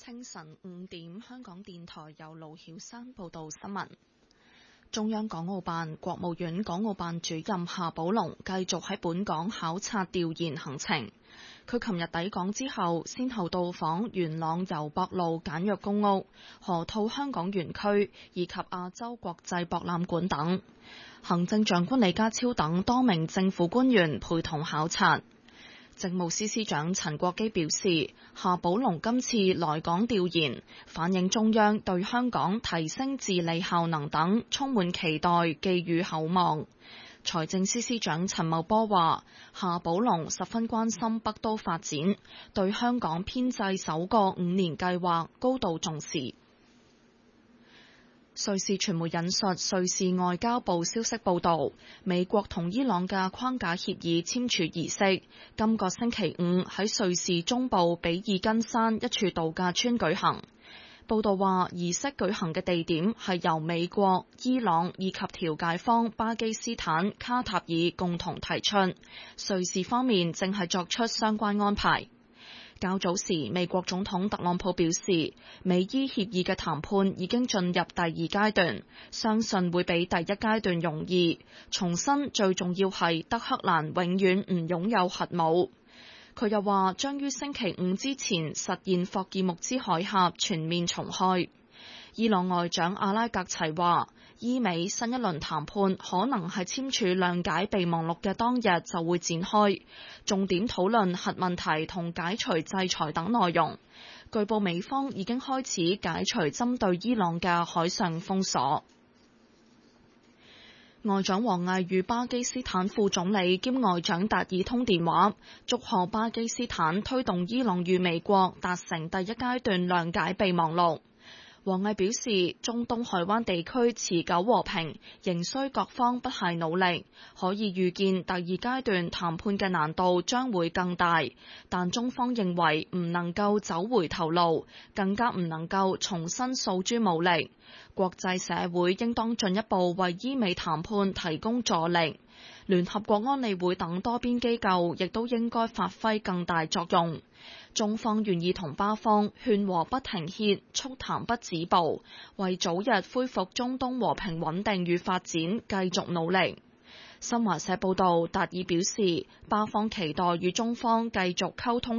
清晨5點，香港電台由盧曉山報道新聞。中央港澳辦、國務院港澳辦主任夏寶龍繼續喺本港考察調研行程。佢琴日抵港之後，先後到訪元朗油博路簡約公屋、河套香港園區以及亞洲國際博覽館等。行政長官李家超等多名政府官員陪同考察。政務司司長陳國基表示，夏寶龍今次來港調研，反映中央對香港提升治理效能等充滿期待，寄予厚望。財政司司長陳茂波話，夏寶龍十分關心北都發展，對香港編制首個5年計劃高度重視。瑞士傳媒引述瑞士外交部消息報道，美國同伊朗嘅框架協議簽署儀式今個星期五喺瑞士中部比爾根山一處度假村舉行。報道話，儀式舉行嘅地點係由美國、伊朗以及調解方巴基斯坦、卡塔爾共同提出，瑞士方面正係作出相關安排。較早時，美國總統特朗普表示，美伊協議嘅談判已經進入第二階段，相信會比第一階段容易。重申最重要係德黑蘭永遠唔擁有核武。佢又話，將於星期五之前實現霍爾木茲海峽全面重開。伊朗外長阿拉格齊話，伊美新一輪談判可能係簽署諒解備忘錄嘅當日就會展開，重點討論核問題同解除制裁等內容。據報美方已經開始解除針對伊朗嘅海上封鎖。外長王毅與巴基斯坦副總理兼外長達爾通電話，祝賀巴基斯坦推動伊朗與美國達成第一階段諒解備忘錄。王毅表示，中東海灣地區持久和平仍需各方不懈努力，可以預見第二階段談判嘅難度將會更大，但中方認為唔能夠走回頭路，更加唔能夠重新訴諸武力。國際社會應當進一步為伊美談判提供助力，聯合國安理會等多邊機構亦都應該發揮更大作用。中方願意同巴方勸和不停歇，促談不止步，為早日恢復中東和平穩定與發展繼續努力。新華社報道，達爾表示，巴方期待與中方繼續溝通